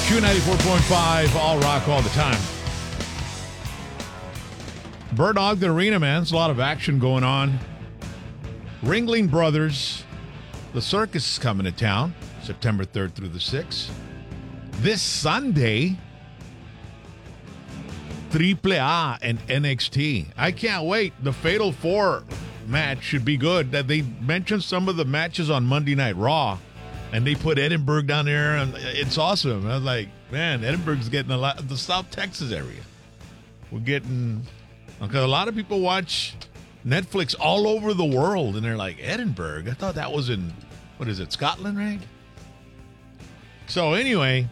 Q94.5, all rock all the time. Bird Dog, the arena, man. There's a lot of action going on. Ringling Brothers, the circus is coming to town, September 3rd through the 6th. This Sunday, AAA and NXT. I can't wait. The Fatal 4 match should be good. They mentioned some of the matches on Monday Night Raw, and they put Edinburgh down there, and it's awesome. I was like, man, Edinburgh's getting a lot. The South Texas area, we're getting, because a lot of people watch Netflix all over the world, and they're like, Edinburgh? I thought that was in, what is it, Scotland, right? So anyway,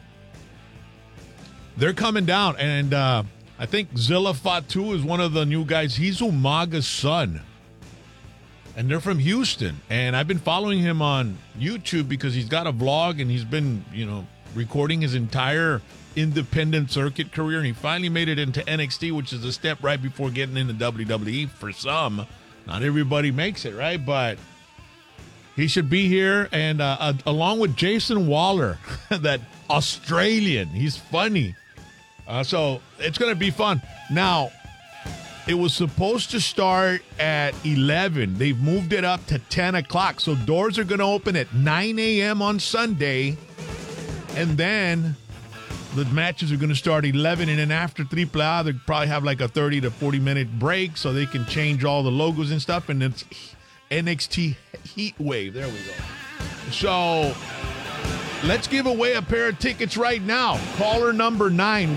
they're coming down, and I think Zilla Fatu is one of the new guys. He's Umaga's son. And they're from Houston. And I've been following him on YouTube because he's got a vlog and he's been, recording his entire independent circuit career. And he finally made it into NXT, which is a step right before getting into WWE for some. Not everybody makes it, right? But he should be here. And along with Jason Waller, that Australian, he's funny. So it's going to be fun. Now, it was supposed to start at 11. They've moved it up to 10 o'clock. So doors are going to open at 9 a.m. on Sunday. And then the matches are going to start 11. And then after AAA, they'll probably have like a 30 to 40-minute break so they can change all the logos and stuff. And it's NXT Heat Wave. There we go. So let's give away a pair of tickets right now. Caller number 9,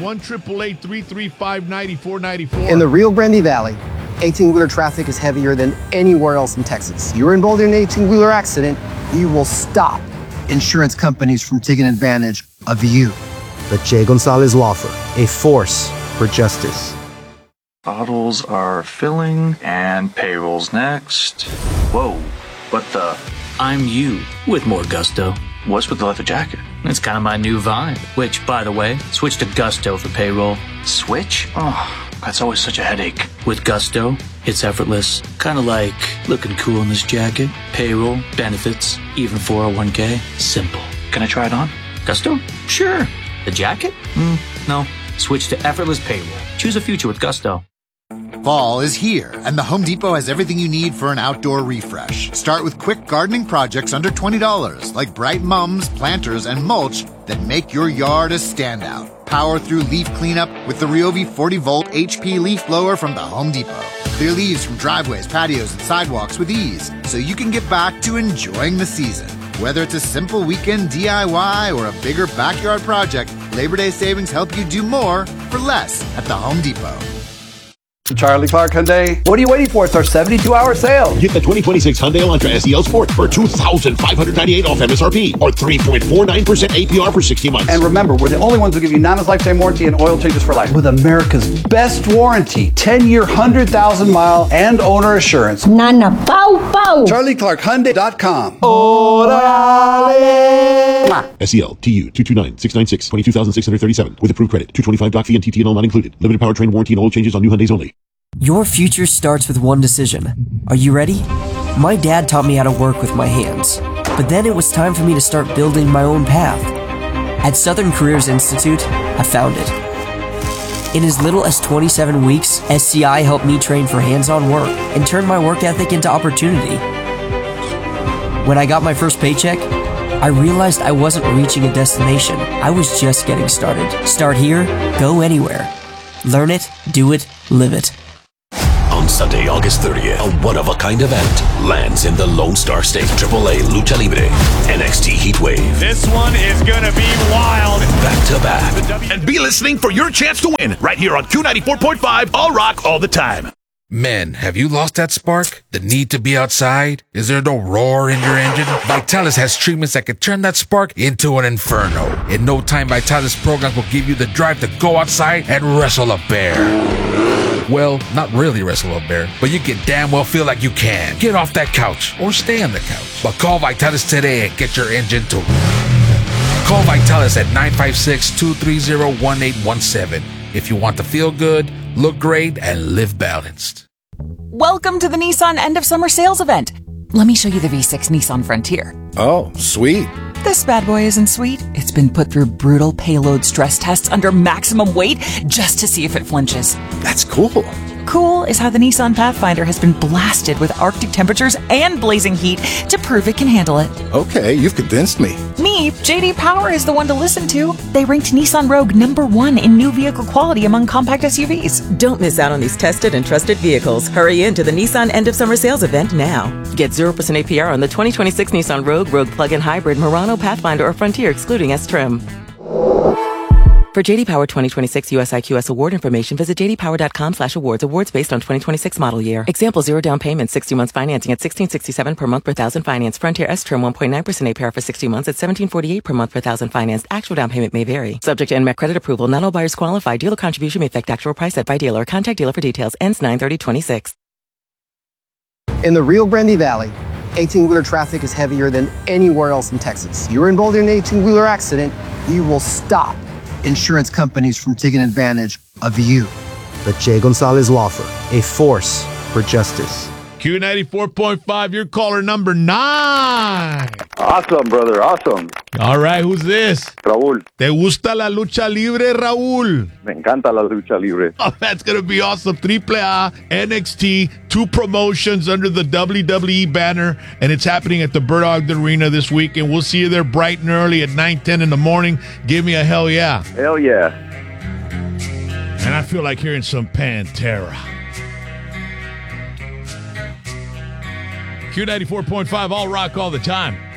1-888-335-9494. In the Rio Grande Valley, 18-wheeler traffic is heavier than anywhere else in Texas. You're involved in an 18-wheeler accident, you will stop insurance companies from taking advantage of you. The Jay Gonzalez Law Firm, a force for justice. Bottles are filling and payroll's next. Whoa, what the? I'm you with more gusto. What's with the leather jacket? It's kind of my new vibe, which, by the way, switch to Gusto for payroll. Switch? Oh, that's always such a headache. With Gusto, it's effortless. Kind of like looking cool in this jacket, payroll, benefits, even 401k. Simple. Can I try it on? Gusto? Sure. The jacket? No. Switch to effortless payroll. Choose a future with Gusto. Fall is here, and the Home Depot has everything you need for an outdoor refresh. Start with quick gardening projects under $20, like bright mums, planters, and mulch that make your yard a standout. Power through leaf cleanup with the Ryobi 40-volt HP leaf blower from the Home Depot. Clear leaves from driveways, patios, and sidewalks with ease, so you can get back to enjoying the season. Whether it's a simple weekend DIY or a bigger backyard project, Labor Day savings help you do more for less at the Home Depot. Charlie Clark Hyundai. What are you waiting for? It's our 72-hour sale. Get the 2026 Hyundai Elantra SEL Sport for $2,598 off MSRP or 3.49% APR for 60 months. And remember, we're the only ones who give you Nana's lifetime warranty and oil changes for life with America's best warranty. 10-year, 100,000-mile and owner assurance. Nana, pow, pow. CharlieClarkHyundai.com. Orale. SEL TU 229-696 22,637 with approved credit. 225 doc fee and TTNL not included. Limited powertrain warranty and oil changes on new Hyundais only. Your future starts with one decision. Are you ready? My dad taught me how to work with my hands, but then it was time for me to start building my own path. At Southern Careers Institute, I found it. In as little as 27 weeks, SCI helped me train for hands-on work and turn my work ethic into opportunity. When I got my first paycheck, I realized I wasn't reaching a destination. I was just getting started. Start here, go anywhere. Learn it, do it, live it. On Sunday, August 30th, a one-of-a-kind event lands in the Lone Star State. AAA Lucha Libre, NXT Heatwave. This one is going to be wild. Back to back. And be listening for your chance to win right here on Q94.5, All Rock, All the Time. Men, have you lost that spark? The need to be outside? Is there no roar in your engine? Vitalis has treatments that can turn that spark into an inferno. In no time, Vitalis programs will give you the drive to go outside and wrestle a bear. Well, not really wrestle a bear, but you can damn well feel like you can. Get off that couch or stay on the couch. But call Vitalis today and get your engine to. Call Vitalis at 956-230-1817 if you want to feel good, look great, and live balanced. Welcome to the Nissan End of Summer Sales Event. Let me show you the V6 Nissan Frontier. Oh, sweet. This bad boy isn't sweet. It's been put through brutal payload stress tests under maximum weight just to see if it flinches. That's cool. Cool is how the Nissan Pathfinder has been blasted with Arctic temperatures and blazing heat to prove it can handle it. Okay, you've convinced me. Me, JD Power is the one to listen to. They ranked Nissan Rogue #1 in new vehicle quality among compact SUVs. Don't miss out on these tested and trusted vehicles. Hurry into the Nissan End of Summer Sales event now. Get 0% APR on the 2026 Nissan Rogue, Rogue Plug-in Hybrid, Murano, Pathfinder, or Frontier, excluding S-Trim. For JD Power 2026 US IQS award information, visit jdpower.com/awards. Awards based on 2026 model year. Example, 0 down payment, 60 months financing at $1,667 per month per thousand finance. Frontier S-Trim 1.9% APR for 60 months at $1,748 per month per thousand financed. Actual down payment may vary. Subject to NMAC credit approval. Not all buyers qualify. Dealer contribution may affect actual price set by dealer. Contact dealer for details. Ends 9/30/26. In the Rio Grande Valley, 18-wheeler traffic is heavier than anywhere else in Texas. You're involved in an 18-wheeler accident, you will stop insurance companies from taking advantage of you. The Jay Gonzalez Law Firm, a force for justice. Q94.5, your caller number 9. Awesome, brother. Awesome. All right, who's this? Raúl. ¿Te gusta la lucha libre, Raúl? Me encanta la lucha libre. Oh, that's going to be awesome. AAA, NXT, 2 promotions under the WWE banner, and it's happening at the Bird Dog Arena this weekend. We'll see you there bright and early at 9:10 in the morning. Give me a hell yeah. Hell yeah. And I feel like hearing some Pantera. Q94.5, all rock all the time.